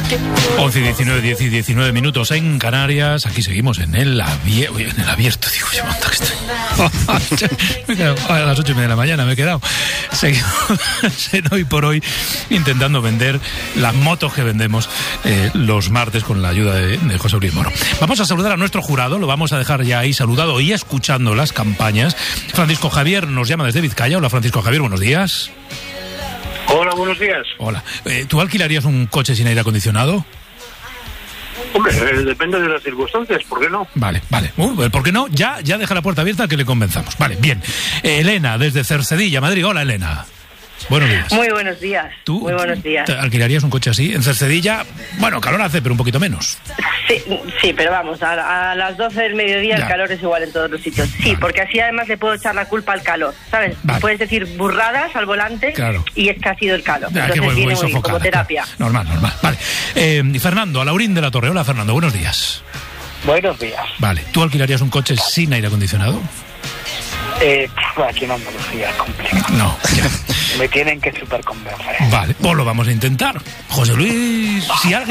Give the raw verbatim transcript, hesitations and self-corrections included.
once y diecinueve, diez y diecinueve minutos en Canarias. Aquí seguimos en el, abie- en el abierto. Digo, yo monta que estoy. Me he quedado a las ocho y media de la mañana, me he quedado. Seguimos en Hoy por Hoy intentando vender las motos que vendemos eh, los martes con la ayuda de, de José Luis Moro. Vamos a saludar a nuestro jurado, lo vamos a dejar ya ahí saludado y escuchando las campañas. Francisco Javier nos llama desde Vizcaya. Hola, Francisco Javier, buenos días. Hola, buenos días. Hola. Eh, ¿Tú alquilarías un coche sin aire acondicionado? Hombre, eh, depende de las circunstancias, ¿por qué no? Vale, vale. Uh, ¿Por qué no? Ya, ya deja la puerta abierta que le convenzamos. Vale, bien. Eh, Elena, desde Cercedilla, Madrid. Hola, Elena. Buenos días. Muy buenos días. ¿Tú Muy buenos días. ¿te alquilarías un coche así? En Cercedilla, bueno, calor hace, pero un poquito menos. Sí, sí, pero vamos, a, a las doce del mediodía Ya. el calor es igual en todos los sitios. Sí, Vale. porque así además le puedo echar la culpa al calor, ¿sabes? Vale. Puedes decir burradas al volante, Claro. y es que ha sido el calor. Ya, que Entonces voy, viene voy muy bien, sofocada, como terapia. claro. Normal, normal. Vale. Eh, y Fernando, Alaurín de la Torre. Hola, Fernando, buenos días. Buenos días. Vale. ¿Tú alquilarías un coche sin aire acondicionado? Eh, aquí en Andalucía es complicado. No, ya. Me tienen que super convencer. Vale, pues lo vamos a intentar. José Luis, si alguien